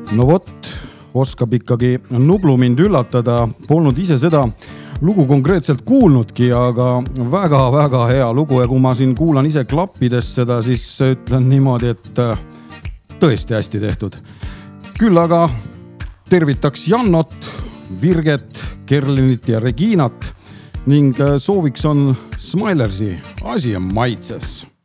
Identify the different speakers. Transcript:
Speaker 1: No vot, oskab ikkagi Nublu mind üllatada. Polnud ise seda lugu konkreetselt kuulnudki, aga väga-väga hea lugu. Ja kui ma siin kuulan ise klappides seda, siis ütlen niimoodi, et tõesti hästi tehtud. Küll aga tervitaks Jannot, Virget, Kerlinit ja Reginat ning sooviks on Smilersi Asi on maitses.